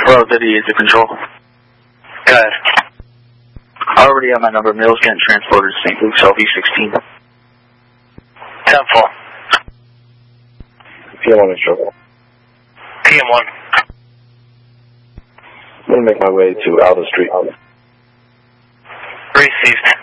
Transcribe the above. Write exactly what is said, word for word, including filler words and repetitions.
Hello, Diddy, is it control? Go ahead. I already have my number. Mail's getting transported to Saint Luke's, L V sixteen. ten four. P M one instructor. P M one. I'm going to make my way to Alva Street. Received.